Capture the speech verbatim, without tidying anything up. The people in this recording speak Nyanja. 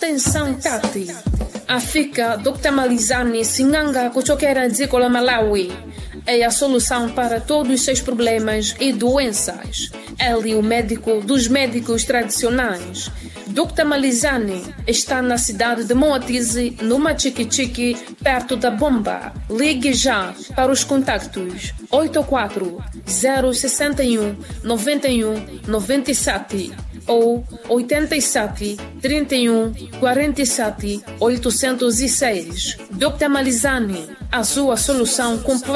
Atenção, Tati. Afika doutor Malizani Singanga Kuchokera Dzikola Malawi é a solução para todos os seus problemas e doenças. Ele é o médico dos médicos tradicionais. doutor Malizani está na cidade de Moatize, no Machiquichiqui, perto da Bomba. Ligue já para os contactos oito quatro zero seis um nove um nove sete ou oito sete, trinta e um, quarenta e sete, oitocentos e seis. doutor Malizani, a sua solução completa.